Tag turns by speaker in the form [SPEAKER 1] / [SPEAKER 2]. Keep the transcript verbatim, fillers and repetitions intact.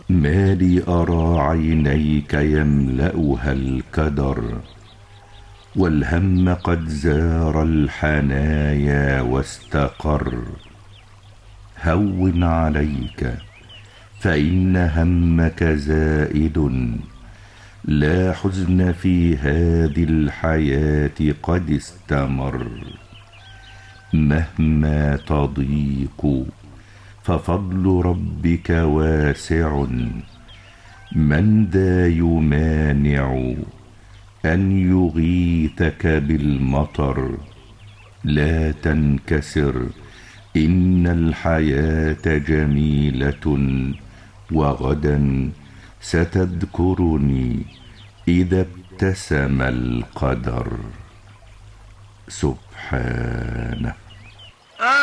[SPEAKER 1] ما لي أرى عينيك يملأها الكدر، والهم قد زار الحنايا واستقر. هون عليك فإن همك زائد، لا حزن في هذه الحياة قد استمر. مهما تضيق ففضل ربك واسع، من ذا يمانع أن يغيثك بالمطر. لا تنكسر، إن الحياة جميلة، وغدا ستذكرني إذا ابتسم القدر. سبحانه.